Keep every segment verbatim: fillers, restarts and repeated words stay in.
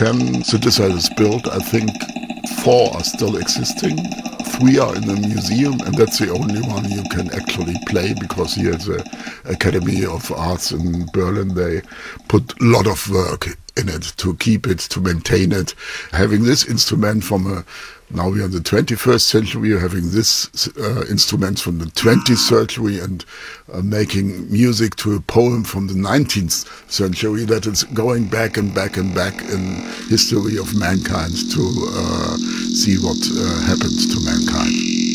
ten synthesizers built, I think four are still existing. Three are in the museum, and that's the only one you can actually play, because here at the Academy of Arts in Berlin, they put a lot of work in it to keep it, to maintain it. Having this instrument from a, now we are in the twenty-first century, having this uh, instruments from the twentieth century, and uh, making music to a poem from the nineteenth century, that is going back and back and back in history of mankind to uh, see what uh, happened to mankind.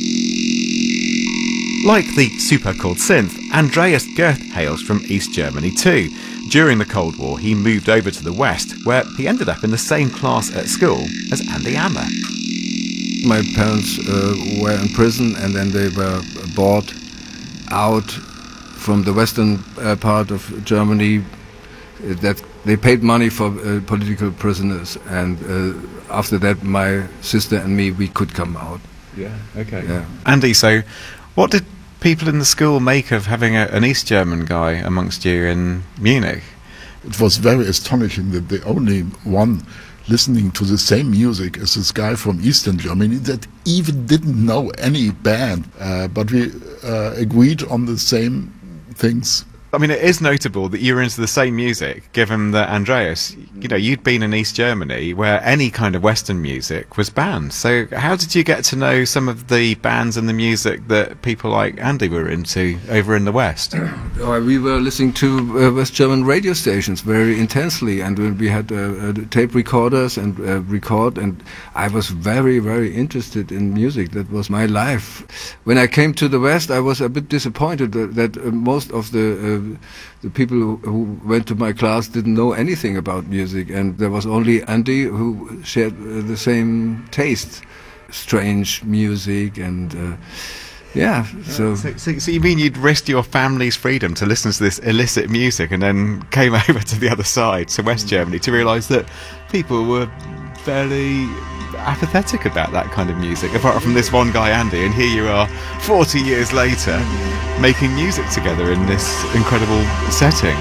Like the super called synth, Andreas Goeth hails from East Germany too. During the Cold War, he moved over to the West, where he ended up in the same class at school as Andy Ammer. My parents uh, were in prison, and then they were bought out from the western uh, part of Germany. Uh, that they paid money for uh, political prisoners, and uh, after that, my sister and me, we could come out. Yeah, okay. Yeah. Andy, so what did people in the school make of having a, an East German guy amongst you in Munich? It was very astonishing that the only one listening to the same music as this guy from Eastern Germany that even didn't know any band, uh, but we uh, agreed on the same things. I mean, it is notable that you were into the same music, given that Andreas, you know, you'd been in East Germany where any kind of Western music was banned. So how did you get to know some of the bands and the music that people like Andy were into over in the West? Uh, we were listening to uh, West German radio stations very intensely, and when we had uh, uh, tape recorders and uh, record, and I was very, very interested in music. That was my life. When I came to the West, I was a bit disappointed that, that uh, most of the uh, the people who, who went to my class didn't know anything about music, and there was only Andy who shared uh, the same taste, strange music, and uh, yeah. So. So, so, so you mean you'd risked your family's freedom to listen to this illicit music, and then came over to the other side, to West Germany, to realise that people were fairly apathetic about that kind of music, apart from this one guy Andy, and here you are forty years later making music together in this incredible setting.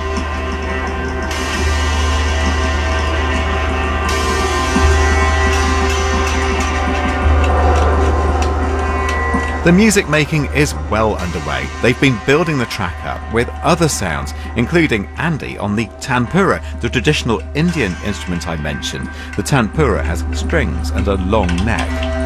The music making is well underway. They've been building the track up with other sounds, including Andy on the tanpura, the traditional Indian instrument I mentioned. The tanpura has strings and a long neck.